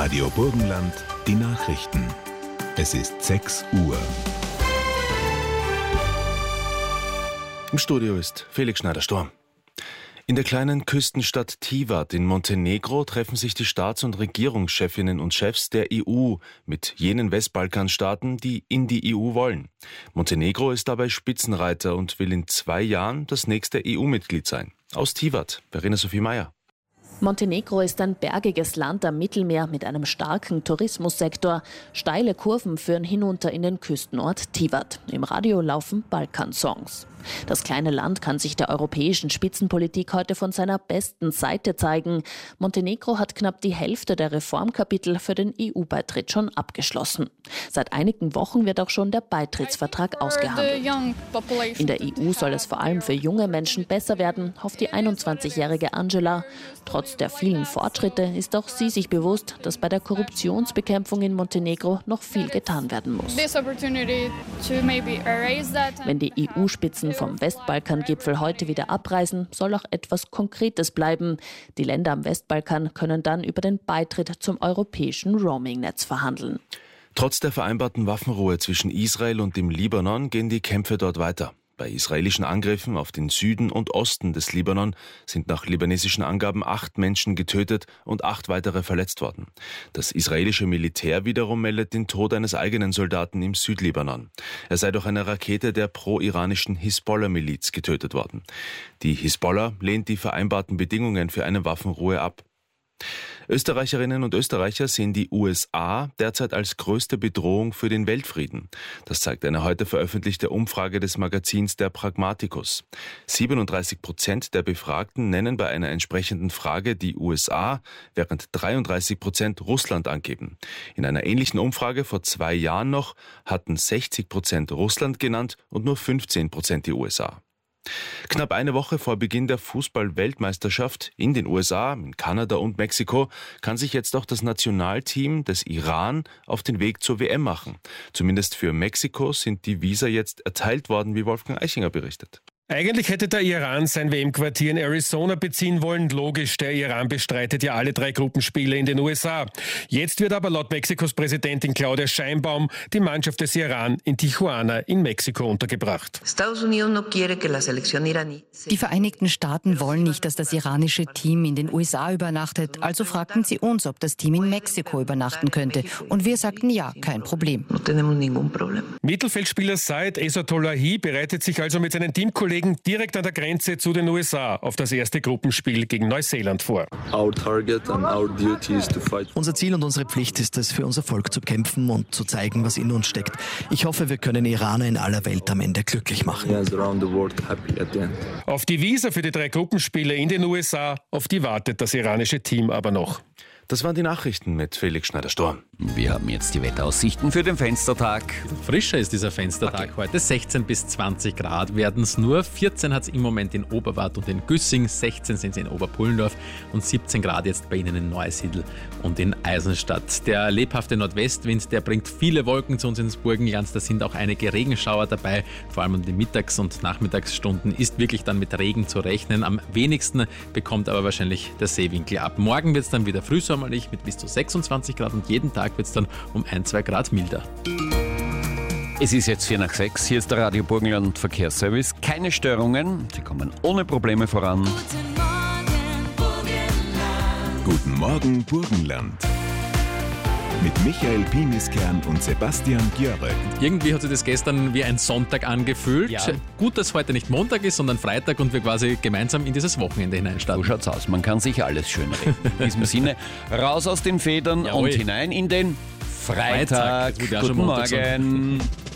Radio Burgenland, die Nachrichten. Es ist 6 Uhr. Im Studio ist Felix Schneider-Storm. In der kleinen Küstenstadt Tivat in Montenegro treffen sich die Staats- und Regierungschefinnen und Chefs der EU mit jenen Westbalkanstaaten, die in die EU wollen. Montenegro ist dabei Spitzenreiter und will in 2 Jahren das nächste EU-Mitglied sein. Aus Tivat, Verena Sophie Meyer. Montenegro ist ein bergiges Land am Mittelmeer mit einem starken Tourismussektor. Steile Kurven führen hinunter in den Küstenort Tivat. Im Radio laufen Balkan-Songs. Das kleine Land kann sich der europäischen Spitzenpolitik heute von seiner besten Seite zeigen. Montenegro hat knapp die Hälfte der Reformkapitel für den EU-Beitritt schon abgeschlossen. Seit einigen Wochen wird auch schon der Beitrittsvertrag ausgehandelt. In der EU soll es vor allem für junge Menschen besser werden, hofft die 21-jährige Angela. Trotz der vielen Fortschritte ist auch sie sich bewusst, dass bei der Korruptionsbekämpfung in Montenegro noch viel getan werden muss. Wenn die EU-Spitzen vom Westbalkan-Gipfel heute wieder abreisen, soll auch etwas Konkretes bleiben. Die Länder am Westbalkan können dann über den Beitritt zum europäischen Roaming-Netz verhandeln. Trotz der vereinbarten Waffenruhe zwischen Israel und dem Libanon gehen die Kämpfe dort weiter. Bei israelischen Angriffen auf den Süden und Osten des Libanon sind nach libanesischen Angaben 8 Menschen getötet und 8 weitere verletzt worden. Das israelische Militär wiederum meldet den Tod eines eigenen Soldaten im Südlibanon. Er sei durch eine Rakete der pro-iranischen Hisbollah-Miliz getötet worden. Die Hisbollah lehnt die vereinbarten Bedingungen für eine Waffenruhe ab. Österreicherinnen und Österreicher sehen die USA derzeit als größte Bedrohung für den Weltfrieden. Das zeigt eine heute veröffentlichte Umfrage des Magazins Der Pragmaticus. 37% der Befragten nennen bei einer entsprechenden Frage die USA, während 33% Russland angeben. In einer ähnlichen Umfrage vor 2 Jahren noch hatten 60% Russland genannt und nur 15% die USA. Knapp eine Woche vor Beginn der Fußball-Weltmeisterschaft in den USA, in Kanada und Mexiko kann sich jetzt auch das Nationalteam des Iran auf den Weg zur WM machen. Zumindest für Mexiko sind die Visa jetzt erteilt worden, wie Wolfgang Eichinger berichtet. Eigentlich hätte der Iran sein WM-Quartier in Arizona beziehen wollen. Logisch, der Iran bestreitet ja alle 3 Gruppenspiele in den USA. Jetzt wird aber laut Mexikos Präsidentin Claudia Sheinbaum die Mannschaft des Iran in Tijuana in Mexiko untergebracht. Die Vereinigten Staaten wollen nicht, dass das iranische Team in den USA übernachtet. Also fragten sie uns, ob das Team in Mexiko übernachten könnte. Und wir sagten ja, kein Problem. Mittelfeldspieler Said Ezatolahi bereitet sich also mit seinen Teamkollegen direkt an der Grenze zu den USA auf das erste Gruppenspiel gegen Neuseeland vor. Unser Ziel und unsere Pflicht ist es, für unser Volk zu kämpfen und zu zeigen, was in uns steckt. Ich hoffe, wir können Iraner in aller Welt am Ende glücklich machen. Auf die Visa für die 3 Gruppenspiele in den USA, auf die wartet das iranische Team aber noch. Das waren die Nachrichten mit Felix Schneider-Storm. Wir haben jetzt die Wetteraussichten für den Fenstertag. Frischer ist dieser Fenstertag heute. 16 bis 20 Grad werden es nur. 14 hat es im Moment in Oberwart und in Güssing, 16 sind es in Oberpullendorf und 17 Grad jetzt bei Ihnen in Neusiedl und in Eisenstadt. Der lebhafte Nordwestwind, der bringt viele Wolken zu uns ins Burgenland. Da sind auch einige Regenschauer dabei. Vor allem in den Mittags- und Nachmittagsstunden ist wirklich dann mit Regen zu rechnen. Am wenigsten bekommt aber wahrscheinlich der Seewinkel ab. Morgen wird es dann wieder frühsommerlich mit bis zu 26 Grad und jeden Tag wird es dann um 1-2 Grad milder. Es ist jetzt 5:45. Hier ist der Radio Burgenland Verkehrsservice. Keine Störungen. Sie kommen ohne Probleme voran. Guten Morgen Burgenland. Mit Michael Piniskern und Sebastian Gjöre. Irgendwie hat sich das gestern wie ein Sonntag angefühlt. Ja. Gut, dass heute nicht Montag ist, sondern Freitag und wir quasi gemeinsam in dieses Wochenende hineinstarten. So schaut's aus. Man kann sich alles schönreden. In diesem Sinne, raus aus den Federn Jawohl. und hinein in den Freitag. Freitag. Es wird ja schon Guten Montag sein. Morgen.